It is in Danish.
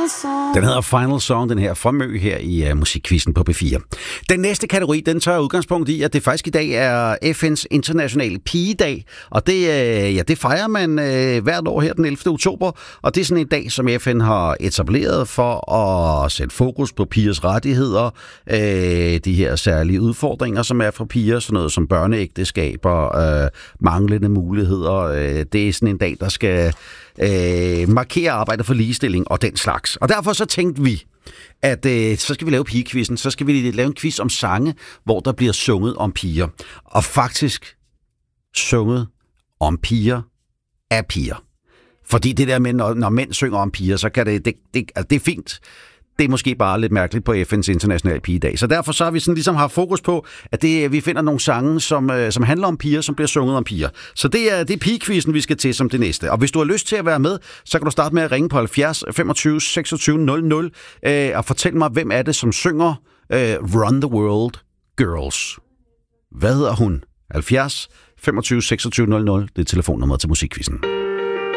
Den hedder Final Song, den her formø her i Musikquizzen på P4. Den næste kategori, den tager udgangspunkt i, at det faktisk i dag er FN's internationale pigedag, og det fejrer man hvert år her den 11. oktober, og det er sådan en dag, som FN har etableret for at sætte fokus på pigers rettigheder, de her særlige udfordringer, som er for piger, sådan noget som børneægteskaber, manglende muligheder. Det er sådan en dag, der skal markere arbejdet for ligestilling og den slags. Og derfor så tænkte vi, at så skal vi lave pigekvizzen, så skal vi lave en quiz om sange, hvor der bliver sunget om piger. Og faktisk sunget om piger af piger. Fordi det der med, når mænd synger om piger, så kan det er fint. Det er måske bare lidt mærkeligt på FN's internationale pigedag. Så derfor så har vi sådan ligesom haft fokus på, at vi finder nogle sange, som handler om piger, som bliver sunget om piger. Så det er pigekvizzen, vi skal til som det næste. Og hvis du har lyst til at være med, så kan du starte med at ringe på 70 25 26 00 og fortæl mig, hvem er det, som synger Run the World Girls. Hvad hedder hun? 70 25 26 00, det er telefonnummeret til Musikquizzen.